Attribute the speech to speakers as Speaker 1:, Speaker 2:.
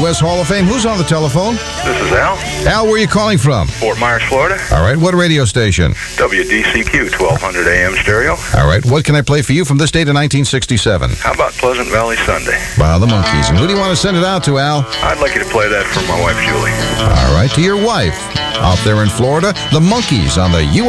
Speaker 1: U.S. Hall of Fame. Who's on the telephone?
Speaker 2: This is Al,
Speaker 1: Al, where are you calling from?
Speaker 2: Fort Myers, Florida.
Speaker 1: All right, what radio station?
Speaker 2: WDCQ, 1200 AM stereo.
Speaker 1: All right, what can I play for you from this date in 1967?
Speaker 2: How about Pleasant Valley Sunday?
Speaker 1: By the Monkees. And who do you want to send it out to, Al?
Speaker 2: I'd like you to play that for my wife, Julie.
Speaker 1: All right, to your wife. Out there in Florida, the Monkees on the U.S.